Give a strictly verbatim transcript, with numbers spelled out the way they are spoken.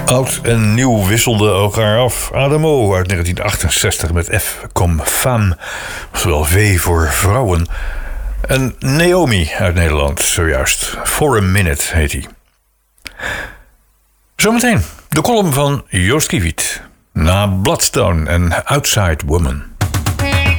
Oud en nieuw wisselden elkaar af. Adamo uit negentien achtenzestig met F comme femme, oftewel V voor vrouwen. En Naomi uit Nederland, zojuist. For a Minute heet hij. Zometeen de column van Joost Kiewiet. Na Bloodstone en Outside Woman.